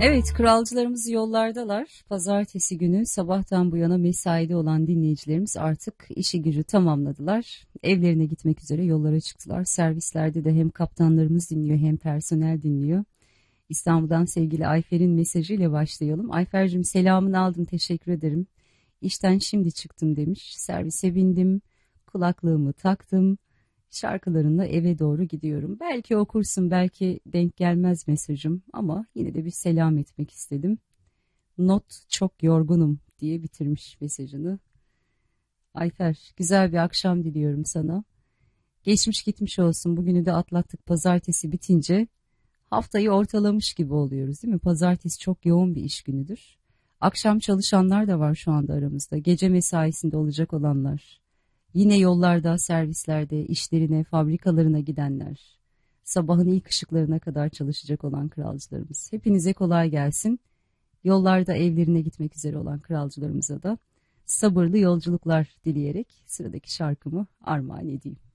Evet, kralcılarımız yollardalar. Pazartesi günü sabahtan bu yana mesaide olan dinleyicilerimiz artık işi gücü tamamladılar. Evlerine gitmek üzere yollara çıktılar. Servislerde de hem kaptanlarımız dinliyor hem personel dinliyor. İstanbul'dan sevgili Ayfer'in mesajıyla başlayalım. Ayfer'cim selamını aldım, teşekkür ederim. İşten şimdi çıktım demiş. Servise bindim, kulaklığımı taktım. Şarkılarınla eve doğru gidiyorum. Belki okursun, belki denk gelmez mesajım ama yine de bir selam etmek istedim. Not çok yorgunum diye bitirmiş mesajını. Ayfer, güzel bir akşam diliyorum sana. Geçmiş gitmiş olsun. Bugünü de atlattık. Pazartesi bitince haftayı ortalamış gibi oluyoruz, değil mi? Pazartesi çok yoğun bir iş günüdür. Akşam çalışanlar da var şu anda aramızda. Gece mesaisinde olacak olanlar. Yine yollarda, servislerde, işlerine, fabrikalarına gidenler. Sabahın ilk ışıklarına kadar çalışacak olan kralcılarımız. Hepinize kolay gelsin. Yollarda evlerine gitmek üzere olan kralcılarımıza da sabırlı yolculuklar dileyerek sıradaki şarkımı armağan edeyim.